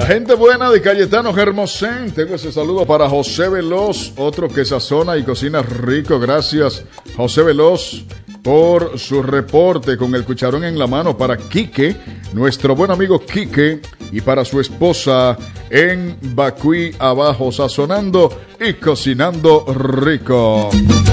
gente buena de Cayetano Hermosén. Tengo ese saludo para José Veloz, otro que sazona y cocina rico. Gracias, José Veloz, por su reporte con el cucharón en la mano. Para Quique, nuestro buen amigo Quique, y para su esposa en Bacuy Abajo, sazonando y cocinando rico.